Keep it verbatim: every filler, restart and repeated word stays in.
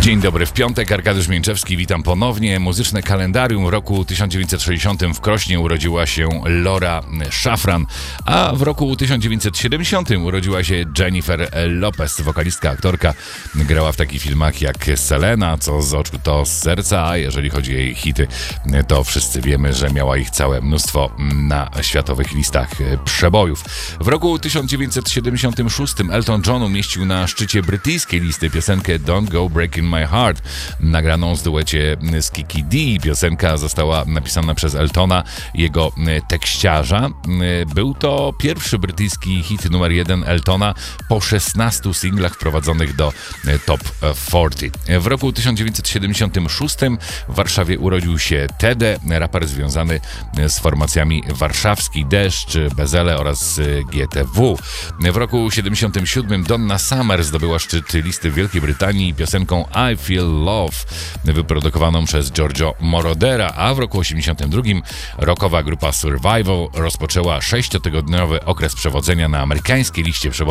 Dzień dobry, w piątek Arkadiusz Mięczewski, witam ponownie. Muzyczne kalendarium. W roku tysiąc dziewięćset sześćdziesiątym w Krośnie urodziła się Laura Szafran, a w roku tysiąc dziewięćset siedemdziesiątym urodziła się Jennifer Lopez, wokalistka, aktorka. Grała w takich filmach jak Selena, Co z oczu to z serca, a jeżeli chodzi o jej hity, to wszyscy wiemy, że miała ich całe mnóstwo na światowych listach przebojów. W roku tysiąc dziewięćset siedemdziesiątym szóstym Elton John umieścił na szczycie brytyjskiej listy piosenkę Don't Go Breaking My Heart, nagraną z duecie z Kiki D. Piosenka została napisana przez Eltona, jego tekściarza. Był to pierwszy brytyjski hit numer jeden Eltona po szesnastu singlach wprowadzonych do Top czterdzieści. W roku tysiąc dziewięćset siedemdziesiątym szóstym w Warszawie urodził się Tede, raper związany z formacjami Warszawski Deszcz, Bezele oraz G T W. W roku siedemdziesiątym siódmym Donna Summer zdobyła szczyt listy w Wielkiej Brytanii piosenką I Feel Love, wyprodukowaną przez Giorgio Morodera, a w roku osiemdziesiątym drugim rockowa grupa Survival rozpoczęła sześciotygodniowy okres przewodzenia na amerykańskiej liście przewodniej